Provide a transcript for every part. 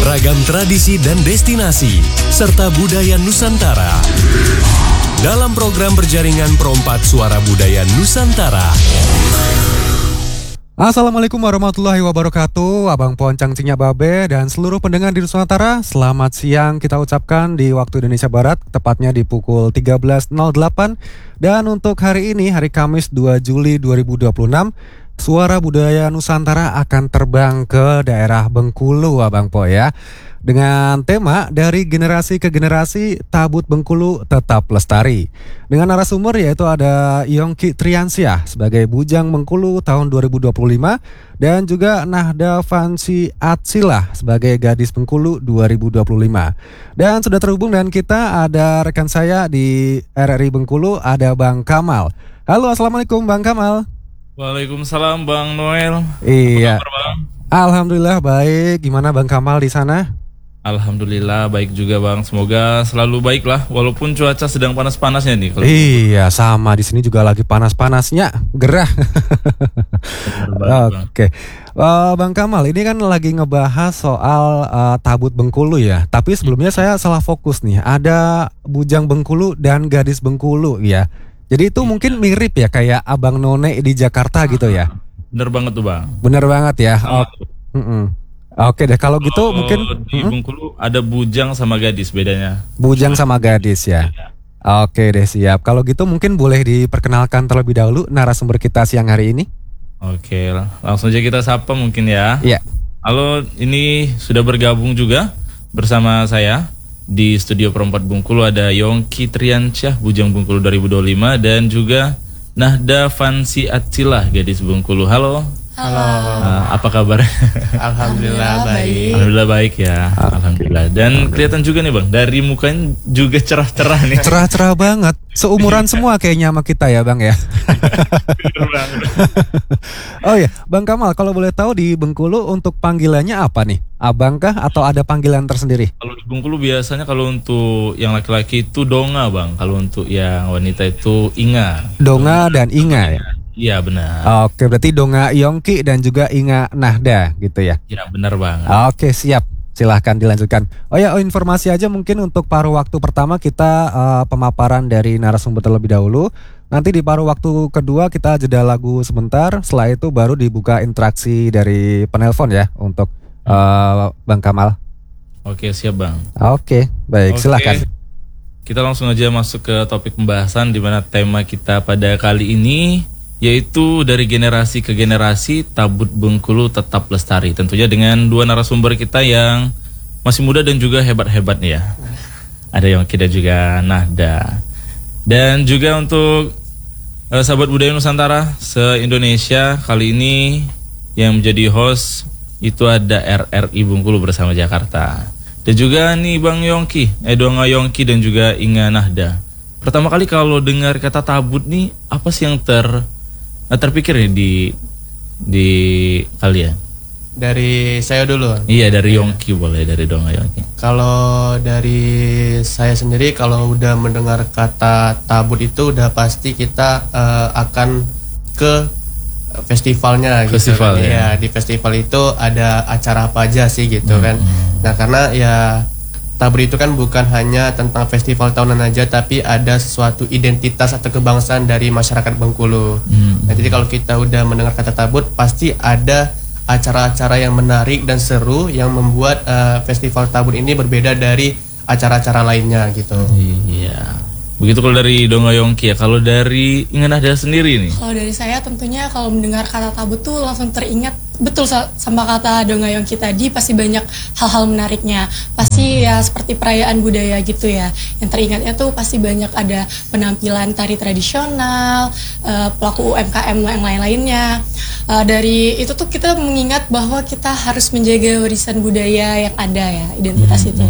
beragam tradisi dan destinasi, serta budaya Nusantara. Dalam program berjaringan Perompak Suara Budaya Nusantara. Assalamualaikum warahmatullahi wabarakatuh, Abang Poncang Cinya Babe dan seluruh pendengar di Nusantara. Selamat siang kita ucapkan di waktu Indonesia Barat, tepatnya di pukul 13.08. Dan untuk hari ini, hari Kamis 2 Juli 2026, Suara Budaya Nusantara akan terbang ke daerah Bengkulu, Abang Po ya. Dengan tema dari generasi ke generasi, Tabut Bengkulu tetap lestari. Dengan narasumber yaitu ada Yongki Triansyah sebagai Bujang Bengkulu tahun 2025 dan juga Nahda Fansi Atsilah sebagai Gadis Bengkulu 2025. Dan sudah terhubung dengan kita ada rekan saya di RRI Bengkulu, ada Bang Kamal. Halo, assalamualaikum Bang Kamal. Waalaikumsalam Bang Noel. Iya. Apa kabar, Bang? Alhamdulillah baik. Gimana Bang Kamal di sana? Alhamdulillah baik juga Bang. Semoga selalu baik lah walaupun cuaca sedang panas-panasnya nih. Iya, sama di sini juga lagi panas-panasnya, gerah. Oke. Bang Kamal, ini kan lagi ngebahas soal Tabut Bengkulu ya. Tapi sebelumnya saya salah fokus nih. Ada Bujang Bengkulu dan Gadis Bengkulu ya. Jadi itu mungkin mirip ya kayak Abang None di Jakarta gitu ya. Bener banget tuh Bang. Bener banget ya. Oke deh, kalau gitu mungkin di Bengkulu ada bujang sama gadis bedanya. Bujang sama gadis ya. Oke deh, siap. Kalau gitu mungkin boleh diperkenalkan terlebih dahulu narasumber kita siang hari ini. Oke, langsung aja kita sapa mungkin ya. Iya. Halo, ini sudah bergabung juga bersama saya di studio Perompak Bengkulu ada Yongki Triansyah Bujang Bengkulu 2025 dan juga Nahda Fansi Atsilah Gadis Bengkulu. Halo. Halo. Apa kabar? Alhamdulillah baik. Alhamdulillah baik ya. Alhamdulillah. Dan kelihatan juga nih Bang, dari mukanya juga cerah-cerah nih. Cerah-cerah banget. Seumuran semua kayaknya sama kita ya Bang ya. Oh ya, Bang Kamal, kalau boleh tahu di Bengkulu untuk panggilannya apa nih? Abang kah atau ada panggilan tersendiri? Kalau di Bengkulu biasanya kalau untuk yang laki-laki itu Donga Bang. Kalau untuk yang wanita itu Inga. Donga dan Inga ya? Iya benar. Oke, berarti Donga Yongki dan juga Inga Nahda gitu ya? Iya benar Bang. Oke, siap. Silahkan dilanjutkan. Informasi aja mungkin untuk paruh waktu pertama kita pemaparan dari narasumber terlebih dahulu. Nanti di paruh waktu kedua kita jeda lagu sebentar. Setelah itu baru dibuka interaksi dari penelpon ya untuk Bang Kamal. Oke, siap Bang. Oke, baik. Silahkan. Kita langsung aja masuk ke topik pembahasan di mana tema kita pada kali ini yaitu dari generasi ke generasi Tabut Bengkulu tetap lestari. Tentunya dengan dua narasumber kita yang masih muda dan juga hebat-hebat nih ya. Ada Yongki dan juga Nahda. Dan juga untuk sahabat budaya Nusantara se-Indonesia, kali ini yang menjadi host itu ada RRI Bengkulu bersama Jakarta. Dan juga nih Bang Yongki, Donga Yongki dan juga Inga Nahda. Pertama kali kalau dengar kata tabut nih, apa sih yang terpikir nih di kalian? Dari saya dulu. Iya, dari Yongki boleh, dari Donga Yongki. Kalau dari saya sendiri, kalau udah mendengar kata tabut itu udah pasti kita akan ke festivalnya gitu. Festival kan. ya. Di festival itu ada acara apa aja sih gitu kan. Nah, karena ya Tabut itu kan bukan hanya tentang festival tahunan aja, tapi ada sesuatu identitas atau kebangsaan dari masyarakat Bengkulu. Nah, jadi kalau kita udah mendengar kata Tabut, pasti ada acara-acara yang menarik dan seru yang membuat festival Tabut ini berbeda dari acara-acara lainnya gitu. Iya. Begitu kalau dari Donga Yongki ya. Kalau dari Inga Nahda sendiri nih? Kalau dari saya tentunya kalau mendengar kata tabut tuh langsung teringat betul sama kata Donga Yongki tadi, pasti banyak hal-hal menariknya. Pasti ya seperti perayaan budaya gitu ya. Yang teringatnya tuh pasti banyak ada penampilan tari tradisional, pelaku UMKM yang lain-lainnya. Dari itu tuh kita mengingat bahwa kita harus menjaga warisan budaya yang ada ya, identitas itu.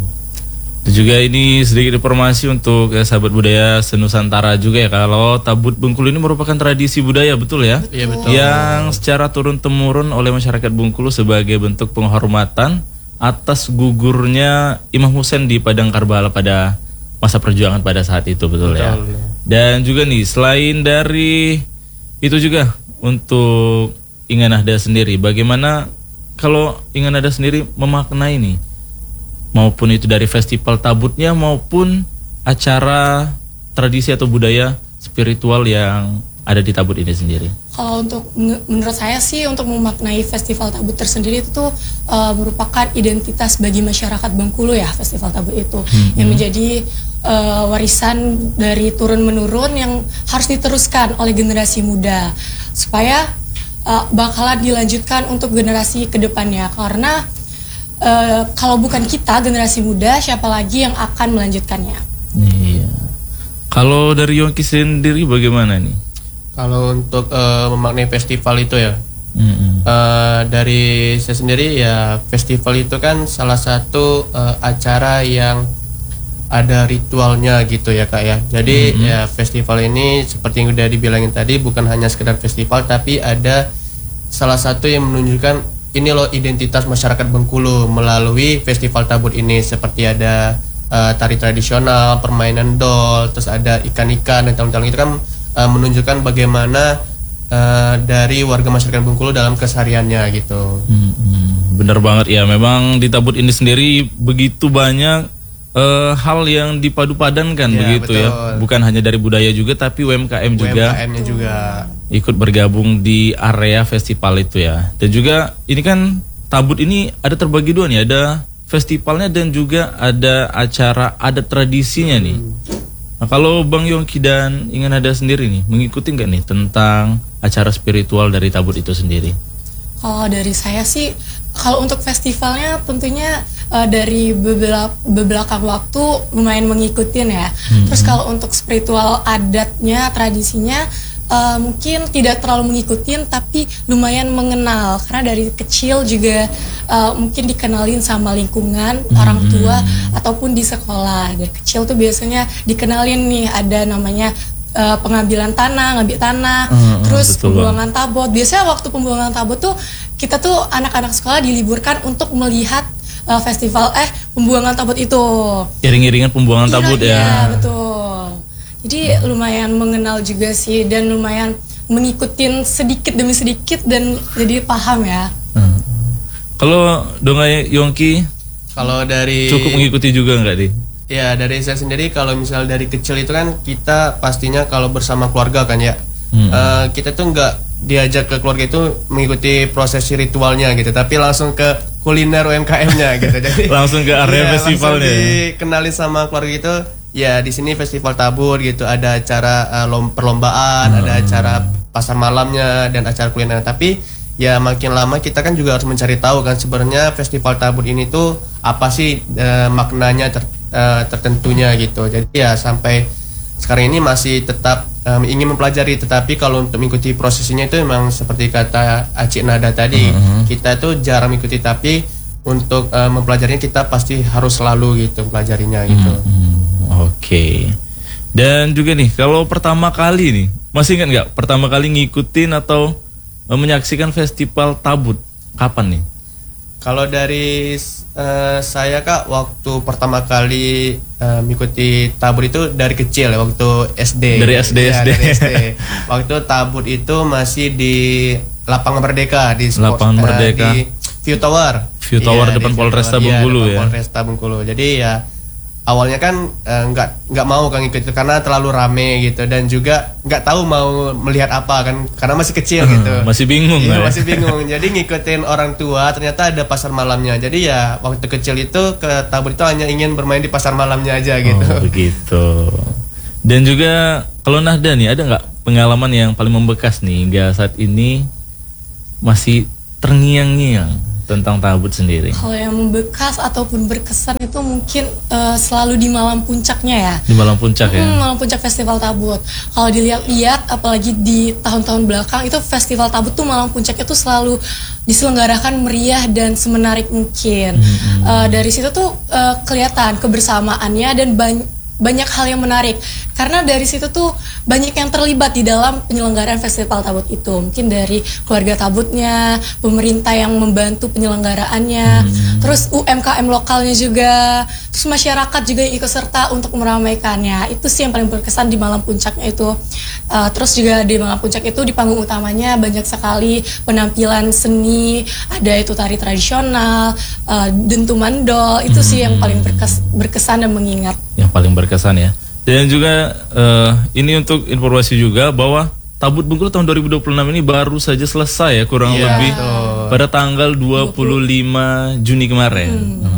Dan juga ini sedikit informasi untuk sahabat budaya senusantara juga ya. Kalau Tabut Bengkulu ini merupakan tradisi budaya, betul ya? Iya betul. Yang secara turun-temurun oleh masyarakat Bengkulu sebagai bentuk penghormatan atas gugurnya Imam Husain di Padang Karbala pada masa perjuangan pada saat itu, betul ya? Dan juga nih, selain dari itu juga untuk Inga Nahda sendiri, bagaimana kalau Inga Nahda sendiri memaknai nih maupun itu dari festival tabutnya maupun acara tradisi atau budaya spiritual yang ada di Tabut ini sendiri? Kalau untuk menurut saya sih untuk memaknai festival Tabut tersendiri itu tuh merupakan identitas bagi masyarakat Bengkulu ya, festival Tabut itu yang menjadi warisan dari turun menurun yang harus diteruskan oleh generasi muda supaya bakalan dilanjutkan untuk generasi kedepannya, karena kalau bukan kita generasi muda, siapa lagi yang akan melanjutkannya? Iya. Kalau dari Yongki sendiri bagaimana nih? Kalau untuk memaknai festival itu ya, dari saya sendiri ya, festival itu kan salah satu acara yang ada ritualnya gitu ya Kak ya. Jadi ya festival ini seperti yang udah dibilangin tadi, bukan hanya sekedar festival, tapi ada salah satu yang menunjukkan ini loh identitas masyarakat Bengkulu melalui festival Tabut ini, seperti ada tari tradisional, permainan dol, terus ada ikan-ikan dan tahun-tahun itu kan menunjukkan bagaimana dari warga masyarakat Bengkulu dalam kesehariannya gitu. Bener banget ya, memang di Tabut ini sendiri begitu banyak hal yang dipadu-padankan Ya, begitu betul. ya, bukan hanya dari budaya juga tapi UMKM juga UMKM-nya juga. ikut bergabung di area festival itu ya. Dan juga ini kan Tabut ini ada terbagi dua nih, ada festivalnya dan juga ada acara adat tradisinya nih. Nah, kalau Bang Yongki dan Ingan Nada sendiri nih, mengikuti nggak nih tentang acara spiritual dari Tabut itu sendiri? Kalau dari saya sih, kalau untuk festivalnya tentunya dari beberapa waktu lumayan mengikutin ya. Terus kalau untuk spiritual adatnya, tradisinya mungkin tidak terlalu mengikutin, tapi lumayan mengenal karena dari kecil juga mungkin dikenalin sama lingkungan orang tua ataupun di sekolah. Dari kecil tuh biasanya dikenalin nih ada namanya pengambilan tanah, ngambil tanah, terus pembuangan tabot. Biasanya waktu pembuangan tabot tuh kita tuh anak-anak sekolah diliburkan untuk melihat festival pembuangan tabot itu. Iring-iringan pembuangan tabut ya. Iya, betul. Jadi lumayan mengenal juga sih dan lumayan mengikutin sedikit demi sedikit dan jadi paham ya. Kalau Dongai Yongki Kalau dari cukup mengikuti juga nggak nih? Ya dari saya sendiri, kalau misal dari kecil itu kan kita pastinya kalau bersama keluarga kan ya, kita tuh nggak diajak ke keluarga itu mengikuti prosesi ritualnya gitu, tapi langsung ke kuliner UMKM-nya gitu. Jadi Langsung ke area festivalnya. Langsung dikenalin sama keluarga itu. Ya di sini festival Tabut gitu, ada acara perlombaan, ada acara pasar malamnya dan acara kuliner. Tapi ya makin lama kita kan juga harus mencari tahu kan sebenarnya festival Tabut ini tuh apa sih maknanya tertentunya gitu. Jadi ya sampai sekarang ini masih tetap ingin mempelajari, tetapi kalau untuk mengikuti prosesinya itu memang seperti kata Acik Nada tadi, kita tuh jarang mengikuti, tapi untuk mempelajarinya kita pasti harus selalu gitu mempelajarinya gitu. Oke. Dan juga nih, kalau pertama kali nih, masih ingat nggak pertama kali ngikutin atau menyaksikan festival Tabut kapan nih? Kalau dari saya Kak, waktu pertama kali mengikuti Tabut itu dari kecil ya, waktu SD. Dari SD. Ya, dari SD. Waktu Tabut itu masih di Lapangan Merdeka di Lapangan Merdeka. Di View Tower. View Tower depan Polresta Bengkulu ya. Polresta Bengkulu. Jadi ya awalnya kan nggak mau kan ikut itu karena terlalu rame gitu, dan juga nggak tahu mau melihat apa kan karena masih kecil gitu. Masih bingung Iya, kan? masih bingung. Jadi ngikutin orang tua, ternyata ada pasar malamnya. Jadi ya waktu kecil itu ke Tabut itu hanya ingin bermain di pasar malamnya aja gitu. Oh, begitu. Dan juga kalau Nahda nih, ada nggak pengalaman yang paling membekas nih hingga saat ini masih terngiang-ngiang tentang Tabut sendiri? Kalau yang membekas ataupun berkesan itu mungkin selalu di malam puncaknya ya. Di malam puncak ya? Malam puncak festival Tabut. Kalau dilihat-lihat, apalagi di tahun-tahun belakang itu festival Tabut tuh malam puncaknya tuh selalu diselenggarakan meriah dan semenarik mungkin. Dari situ tuh kelihatan kebersamaannya dan banyak hal yang menarik karena dari situ tuh banyak yang terlibat di dalam penyelenggaraan festival Tabut itu, mungkin dari keluarga Tabutnya, pemerintah yang membantu penyelenggaraannya, Terus UMKM lokalnya juga, terus masyarakat juga yang ikut serta untuk meramaikannya. Itu sih yang paling berkesan di malam puncaknya itu. Terus juga di malam puncak itu di panggung utamanya banyak sekali penampilan seni, ada itu tari tradisional, dentuman dol. Itu sih yang paling berkesan dan mengingat. Yang paling berkesan ya. Dan juga ini untuk informasi juga bahwa Tabut Bengkulu tahun 2026 ini baru saja selesai ya kurang lebih pada tanggal 25 Juni kemarin.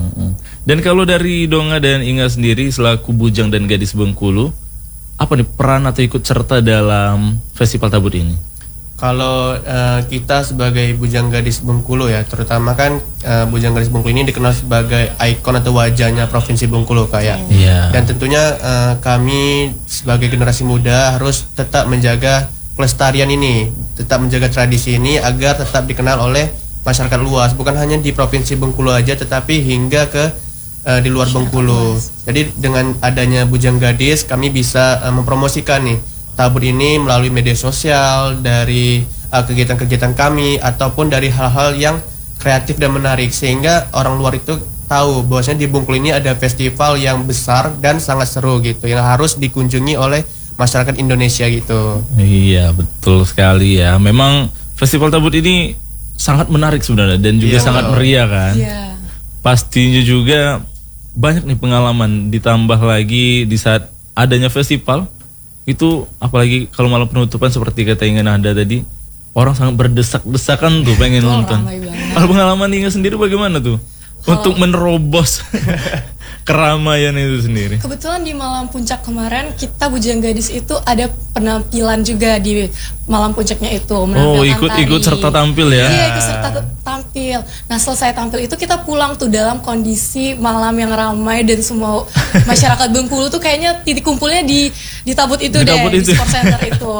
Dan kalau dari Donga dan Inga sendiri selaku bujang dan gadis Bengkulu, apa nih peran atau ikut serta dalam festival Tabut ini? Kalau kita sebagai bujang gadis Bengkulu ya, terutama kan bujang gadis Bengkulu ini dikenal sebagai ikon atau wajahnya Provinsi Bengkulu kayak. Dan tentunya kami sebagai generasi muda harus tetap menjaga pelestarian ini, tetap menjaga tradisi ini agar tetap dikenal oleh masyarakat luas, bukan hanya di Provinsi Bengkulu aja tetapi hingga ke di luar Bengkulu. Jadi dengan adanya bujang gadis kami bisa mempromosikan nih Tabut ini melalui media sosial, dari kegiatan-kegiatan kami ataupun dari hal-hal yang kreatif dan menarik sehingga orang luar itu tahu bahwasanya di Bengkulu ini ada festival yang besar dan sangat seru gitu yang harus dikunjungi oleh masyarakat Indonesia gitu. Iya, betul sekali ya. Memang festival Tabut ini sangat menarik sebenarnya dan juga sangat meriah kan. Pastinya juga banyak nih pengalaman, ditambah lagi di saat adanya festival itu, apalagi kalau malam penutupan seperti kata Inga Nahda tadi, orang sangat berdesak-desakan tuh pengen nonton. Kalau pengalaman Inga sendiri bagaimana tuh untuk menerobos keramaian itu sendiri? Kebetulan di malam puncak kemarin kita bujang gadis itu ada penampilan juga di malam puncaknya itu. Ikut serta tampil ya? Iya, ikut serta tampil. Nah selesai tampil itu kita pulang tuh dalam kondisi malam yang ramai dan semua masyarakat Bengkulu tuh kayaknya titik kumpulnya di Tabut itu di Sport Center itu.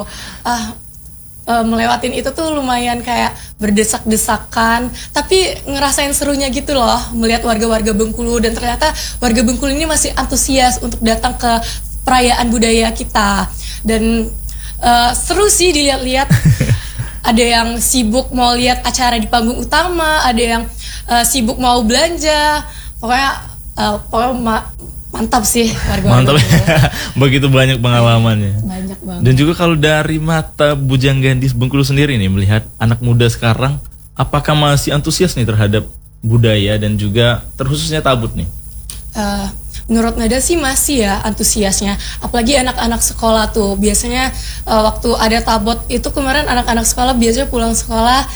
Melewatin itu tuh lumayan kayak berdesak-desakan, tapi ngerasain serunya gitu loh melihat warga-warga Bengkulu, dan ternyata warga Bengkulu ini masih antusias untuk datang ke perayaan budaya kita, dan seru sih dilihat-lihat. Ada yang sibuk mau lihat acara di panggung utama, ada yang sibuk mau belanja, pokoknya mantap sih warga-warga. Mantap. Begitu banyak pengalamannya. Banyak banget. Dan juga kalau dari mata bujang gadis Bengkulu sendiri nih melihat anak muda sekarang, apakah masih antusias nih terhadap budaya dan juga terkhususnya Tabut nih? Menurut Nada sih masih ya antusiasnya, apalagi anak-anak sekolah tuh biasanya waktu ada Tabut itu kemarin anak-anak sekolah biasanya pulang sekolah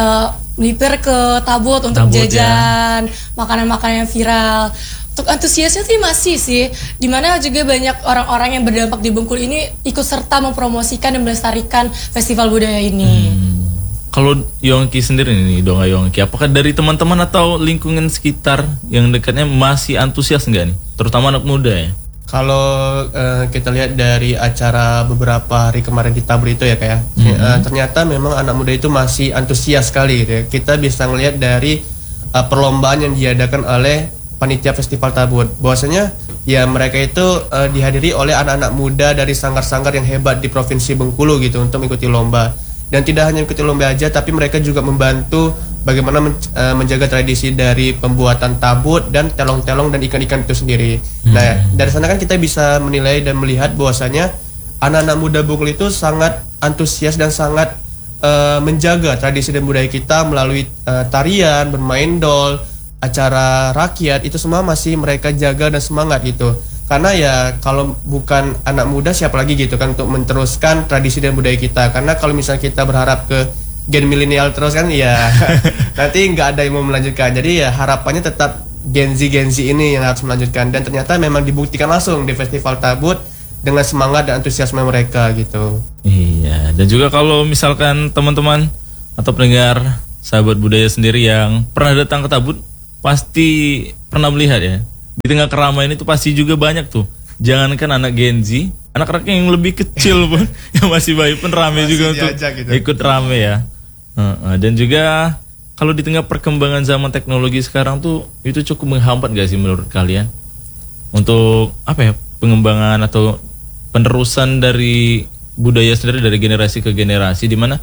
melipir ke Tabut untuk jajan makanan-makanan yang viral. Untuk antusiasnya sih masih sih, dimana juga banyak orang-orang yang berdampak di Bengkulu ini ikut serta mempromosikan dan melestarikan festival budaya ini. Kalau Yongki sendiri nih, Donga Yongki, apakah dari teman-teman atau lingkungan sekitar yang dekatnya masih antusias nggak nih, terutama anak muda ya? Kalau kita lihat dari acara beberapa hari kemarin di Tabut itu ya kayak, ternyata memang anak muda itu masih antusias sekali. Ya. Kita bisa ngelihat dari perlombaan yang diadakan oleh panitia festival Tabut, bahwasanya ya mereka itu dihadiri oleh anak-anak muda dari sanggar-sanggar yang hebat di Provinsi Bengkulu gitu untuk mengikuti lomba. Dan tidak hanya mengikuti lomba aja, tapi mereka juga membantu bagaimana menjaga tradisi dari pembuatan tabut dan telong-telong dan ikan-ikan itu sendiri. Nah, dari sana kan kita bisa menilai dan melihat bahwasanya anak-anak muda Bengkulu itu sangat antusias dan sangat menjaga tradisi dan budaya kita melalui tarian, bermain dol, acara rakyat, itu semua masih mereka jaga dan semangat gitu. Karena ya kalau bukan anak muda siapa lagi gitu kan untuk meneruskan tradisi dan budaya kita. Karena kalau misalnya kita berharap ke gen milenial terus kan ya nanti nggak ada yang mau melanjutkan. Jadi ya harapannya tetap Gen Z ini yang harus melanjutkan. Dan ternyata memang dibuktikan langsung di Festival Tabut dengan semangat dan antusiasme mereka gitu. Iya, dan juga kalau misalkan teman-teman atau pendengar sahabat budaya sendiri yang pernah datang ke Tabut pasti pernah melihat ya, di tengah keramaian itu pasti juga banyak tuh, jangankan anak Gen Z, anak-anak yang lebih kecil pun yang masih bayi pun rame juga untuk gitu. Ikut rame ya. Dan juga kalau di tengah perkembangan zaman teknologi sekarang tuh, itu cukup menghambat gak sih menurut kalian untuk apa ya, pengembangan atau penerusan dari budaya sendiri dari generasi ke generasi, di mana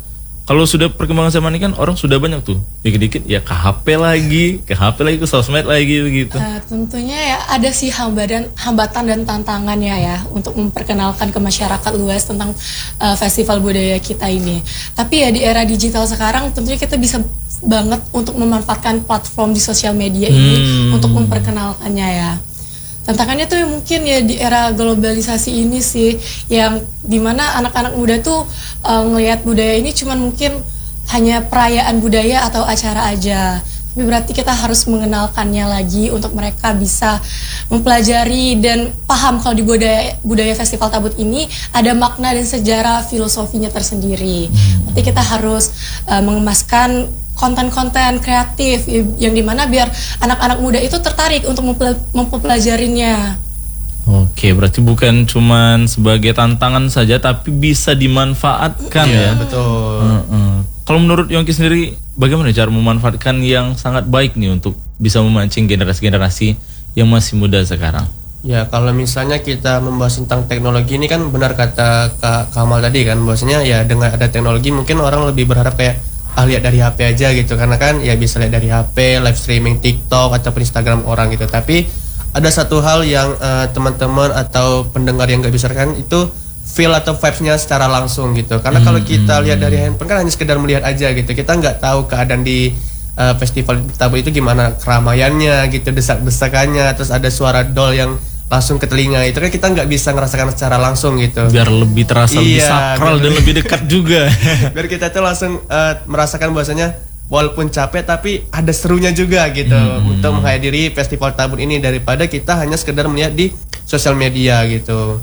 kalau sudah perkembangan zaman ini kan orang sudah banyak tuh, dikit-dikit ya ke HP lagi, ke sosmed lagi begitu. Tentunya ya ada sih hambatan dan tantangannya ya untuk memperkenalkan ke masyarakat luas tentang festival budaya kita ini. Tapi ya di era digital sekarang tentunya kita bisa banget untuk memanfaatkan platform di sosial media ini untuk memperkenalkannya ya. Tantangannya tuh mungkin ya di era globalisasi ini sih, yang dimana anak-anak muda tuh ngelihat budaya ini cuman mungkin hanya perayaan budaya atau acara aja. Tapi berarti kita harus mengenalkannya lagi untuk mereka bisa mempelajari dan paham kalau di budaya Festival Tabut ini ada makna dan sejarah filosofinya tersendiri. Nanti kita harus mengemaskan konten-konten kreatif yang dimana biar anak-anak muda itu tertarik untuk mempelajarinya. Oke, berarti bukan cuman sebagai tantangan saja, tapi bisa dimanfaatkan ya. Betul. Kalau menurut Yongki sendiri, bagaimana cara memanfaatkan yang sangat baik nih untuk bisa memancing generasi-generasi yang masih muda sekarang? Ya, kalau misalnya kita membahas tentang teknologi ini kan benar kata Kak Kamal tadi kan, bahwasanya ya dengan ada teknologi mungkin orang lebih berharap kayak lihat dari HP aja gitu, karena kan ya bisa lihat dari HP, live streaming TikTok ataupun Instagram orang gitu. Tapi ada satu hal yang teman-teman atau pendengar yang gak bisa kan itu feel atau vibes-nya secara langsung gitu. Karena kalau kita lihat dari handphone kan hanya sekedar melihat aja gitu. Kita nggak tahu keadaan di festival Tabut itu gimana, keramaiannya gitu, desak-desakannya, terus ada suara dol yang langsung ke telinga, itu kan kita nggak bisa ngerasakan secara langsung gitu. Biar lebih terasa lebih sakral dan lebih dekat juga. Biar kita tuh langsung merasakan bahwasanya walaupun capek tapi ada serunya juga gitu untuk menghadiri Festival Tabut ini, daripada kita hanya sekedar melihat di sosial media gitu.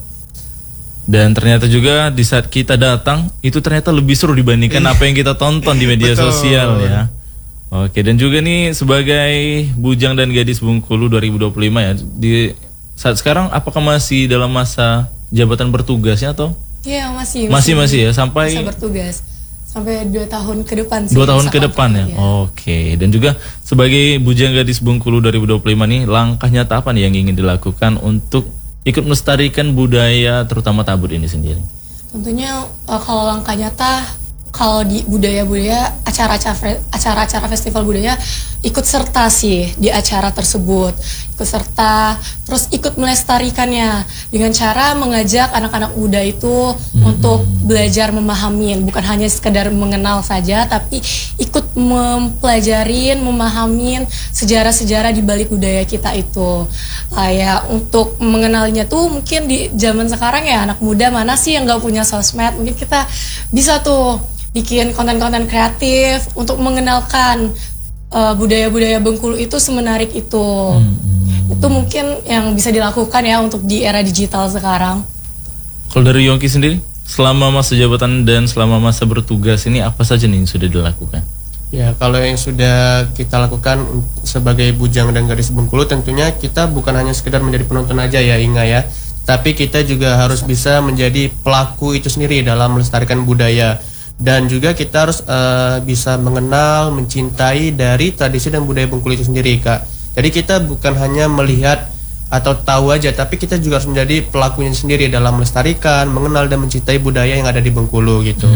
Dan ternyata juga di saat kita datang itu ternyata lebih seru dibandingkan apa yang kita tonton di media sosial ya. Oke, dan juga nih sebagai Bujang dan Gadis Bengkulu 2025 ya, di saat sekarang apakah masih dalam masa jabatan bertugasnya atau? Iya, masih ya sampai bisa bertugas sampai 2 tahun ke depan sih. 2 tahun ke depan ya. Oke. Dan juga sebagai Bujang Gadis Bengkulu 2025 nih, langkah nyata apa nih yang ingin dilakukan untuk ikut melestarikan budaya terutama Tabut ini sendiri? Tentunya kalau langkah nyata, kalau di budaya-budaya, acara-acara festival budaya ikut serta sih di acara tersebut, ikut serta, terus ikut melestarikannya dengan cara mengajak anak-anak muda itu untuk belajar memahami, bukan hanya sekedar mengenal saja, tapi ikut mempelajarin, memahamin sejarah-sejarah di balik budaya kita itu. Ya untuk mengenalinya tuh mungkin di zaman sekarang ya anak muda mana sih yang nggak punya sosmed, mungkin kita bisa tuh bikin konten-konten kreatif untuk mengenalkan budaya-budaya Bengkulu itu semenarik itu. Itu mungkin yang bisa dilakukan ya untuk di era digital sekarang. Kalau dari Yongki sendiri, selama masa jabatan dan selama masa bertugas ini apa saja nih yang sudah dilakukan? Ya, kalau yang sudah kita lakukan sebagai Bujang dan Gadis Bengkulu, tentunya kita bukan hanya sekedar menjadi penonton aja ya Inga ya, tapi kita juga harus bisa menjadi pelaku itu sendiri dalam melestarikan budaya. Dan juga kita harus bisa mengenal, mencintai dari tradisi dan budaya Bengkulu itu sendiri, Kak. Jadi kita bukan hanya melihat atau tahu aja, tapi kita juga harus menjadi pelakunya sendiri dalam melestarikan, mengenal dan mencintai budaya yang ada di Bengkulu gitu.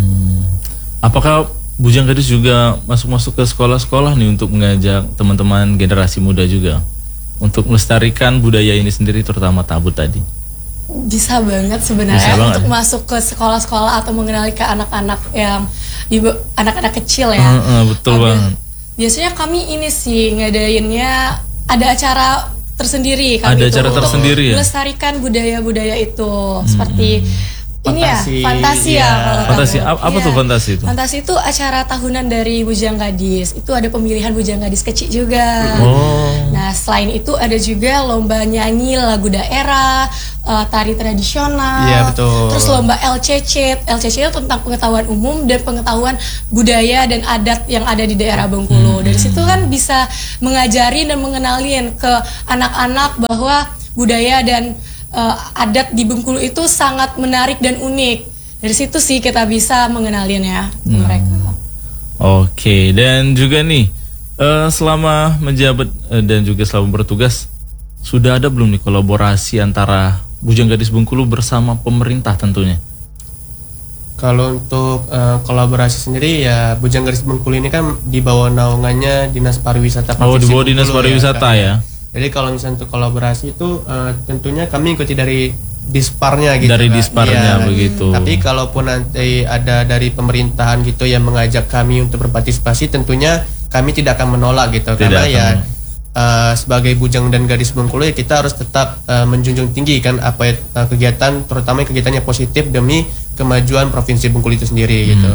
Apakah Bujang Gadis juga masuk ke sekolah-sekolah nih untuk mengajak teman-teman generasi muda juga untuk melestarikan budaya ini sendiri terutama Tabut tadi? Bisa banget sebenarnya untuk masuk ke sekolah-sekolah atau mengenali ke anak-anak yang anak-anak kecil ya. Betul banget. Biasanya kami ini sih ngadainnya ada acara tersendiri kami ada acara tersendiri ya. Melestarikan budaya-budaya itu seperti ini fantasi ya. Fantasi apa tuh fantasi itu? Fantasi itu acara tahunan dari Bujang Gadis. Itu ada pemilihan Bujang Gadis kecil juga. Nah, selain itu ada juga lomba nyanyi lagu daerah, tari tradisional. Iya, betul. Terus lomba LCC. LCC itu tentang pengetahuan umum dan pengetahuan budaya dan adat yang ada di daerah Bengkulu. Dari situ kan bisa mengajari dan mengenalin ke anak-anak bahwa budaya dan adat di Bengkulu itu sangat menarik dan unik. Dari situ sih kita bisa mengenalinnya mereka. Oke, dan juga nih selama menjabat dan juga selama bertugas sudah ada belum nih kolaborasi antara Bujang Gadis Bengkulu bersama pemerintah tentunya? Kalau untuk kolaborasi sendiri ya Bujang Gadis Bengkulu ini kan di bawah naungannya Dinas Pariwisata Oh, di Provinsi bawah Dinas Bengkulu Pariwisata Kak, ya. Jadi kalau misalnya untuk kolaborasi itu tentunya kami ikuti dari Disparnya gitu. Dari Kak. Disparnya Iya. begitu. Tapi kalaupun nanti ada dari pemerintahan gitu yang mengajak kami untuk berpartisipasi, tentunya kami tidak akan menolak gitu. Tidak Karena akan ya sebagai Bujang dan Gadis Bengkulu ya kita harus tetap menjunjung tinggi kan apa kegiatan, terutama kegiatannya positif demi kemajuan Provinsi Bengkulu itu sendiri gitu.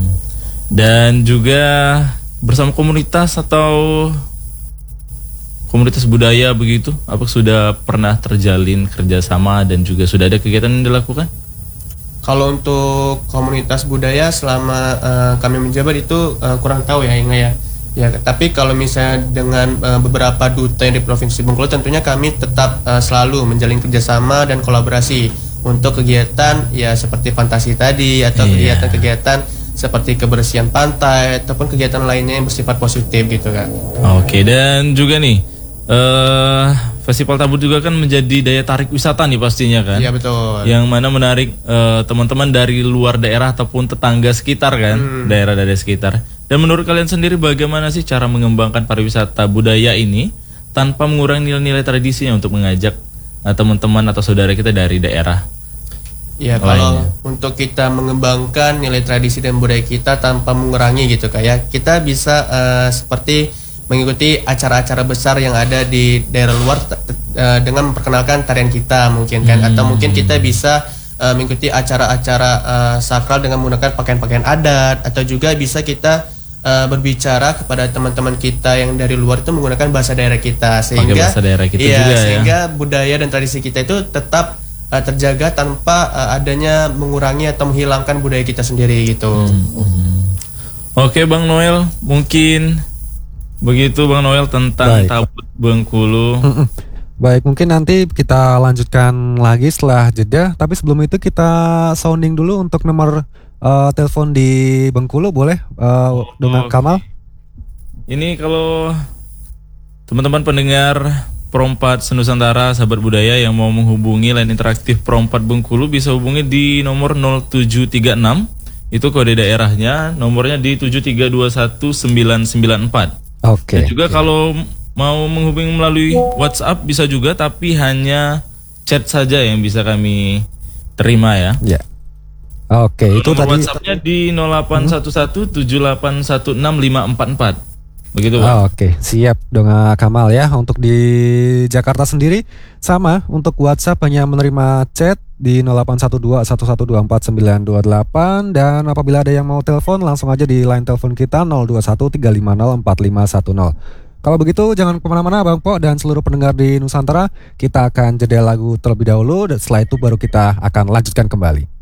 Dan juga bersama komunitas atau komunitas budaya begitu, apa sudah pernah terjalin kerjasama dan juga sudah ada kegiatan yang dilakukan? Kalau untuk komunitas budaya selama kami menjabat itu kurang tahu ya Inga ya. Ya, tapi kalau misalnya dengan beberapa duta yang di Provinsi Bengkulu, tentunya kami tetap selalu menjalin kerjasama dan kolaborasi untuk kegiatan ya seperti fantasi tadi atau kegiatan-kegiatan seperti kebersihan pantai ataupun kegiatan lainnya yang bersifat positif gitu kan. Oke, dan juga nih Festival Tabut juga kan menjadi daya tarik wisata nih pastinya kan. Iya betul. Yang mana menarik teman-teman dari luar daerah ataupun tetangga sekitar kan, daerah-daerah sekitar. Dan menurut kalian sendiri bagaimana sih cara mengembangkan pariwisata budaya ini tanpa mengurangi nilai-nilai tradisinya untuk mengajak teman-teman atau saudara kita dari daerah? Ya kalau untuk kita mengembangkan nilai tradisi dan budaya kita tanpa mengurangi gitu kayak kita bisa seperti mengikuti acara-acara besar yang ada di daerah luar dengan memperkenalkan tarian kita mungkin kan, atau mungkin kita bisa mengikuti acara-acara sakral dengan menggunakan pakaian-pakaian adat, atau juga bisa kita berbicara kepada teman-teman kita yang dari luar itu menggunakan bahasa daerah kita sehingga bahasa daerah kita juga sehingga budaya dan tradisi kita itu tetap terjaga tanpa adanya mengurangi atau menghilangkan budaya kita sendiri gitu. Oke Bang Noel, mungkin begitu Bang Noel tentang Baik. Tabut Bengkulu. Baik, mungkin nanti kita lanjutkan lagi setelah jeda. Tapi sebelum itu kita sounding dulu untuk nomor telepon di Bengkulu, boleh dengan Kamal? Ini kalau teman-teman pendengar Pro4 Senusantara, sahabat budaya yang mau menghubungi line interaktif Pro4 Bengkulu bisa hubungi di nomor 0736. Itu kode daerahnya, nomornya di 7321994. Oke. Dan juga kalau mau menghubungi melalui WhatsApp bisa juga, tapi hanya chat saja yang bisa kami terima ya. Ya. Oke, itu Nomor tadi. WhatsAppnya di 0811-781-544. Begitu Pak. Oke, siap dengan Kamal ya. Untuk di Jakarta sendiri sama, untuk WhatsApp hanya menerima chat di 0812-1124-928, dan apabila ada yang mau telepon langsung aja di line telepon kita 0213504510. Kalau begitu jangan kemana-mana Bang Po dan seluruh pendengar di Nusantara. Kita akan jeda lagu terlebih dahulu dan setelah itu baru kita akan lanjutkan kembali.